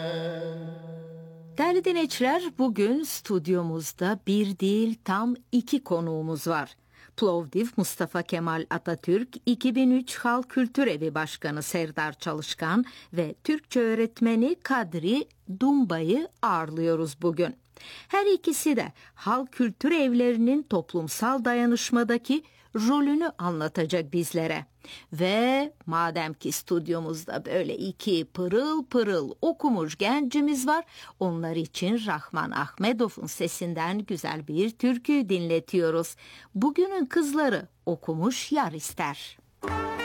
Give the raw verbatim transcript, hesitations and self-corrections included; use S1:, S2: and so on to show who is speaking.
S1: Değerli dinleyiciler, bugün stüdyomuzda bir değil tam iki konuğumuz var. Plovdiv Mustafa Kemal Atatürk iki bin üç Halk Kültür Evi Başkanı Serdar Çalışkan ve Türkçe öğretmeni Kadri Dumbay'ı ağırlıyoruz bugün. Her ikisi de halk kültür evlerinin toplumsal dayanışmadaki rolünü anlatacak bizlere. Ve madem ki stüdyomuzda böyle iki pırıl pırıl okumuş gencimiz var, onlar için Rahman Ahmedov'un sesinden güzel bir türkü dinletiyoruz. Bugünün kızları okumuş yar ister.